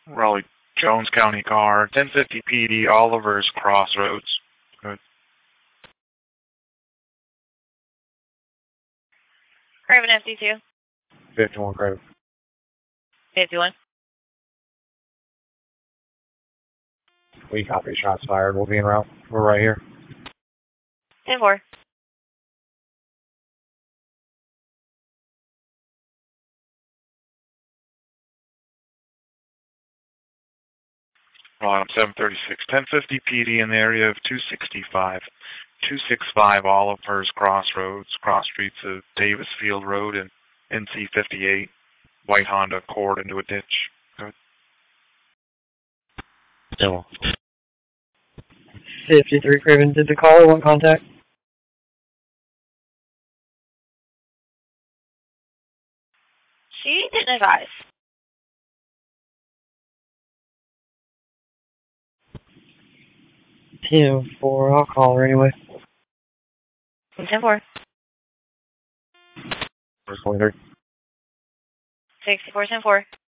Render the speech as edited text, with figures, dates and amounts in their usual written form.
Raleigh Jones County car, 1050 PD, Oliver's Crossroads. Good. Craven FD2. 51 Craven. 51. We copy, shots fired. We'll be en route. We're right here. 10-4. Volume 736, 1050 PD in the area of 265. 265 Oliver's Crossroads, cross streets of Davis Field Road and NC 58. White Honda Accord into a ditch. Good. 53 Craven, did the caller want contact? She didn't advise. 10-4, I'll call her anyway. 10-4. 23. 64, 10-4.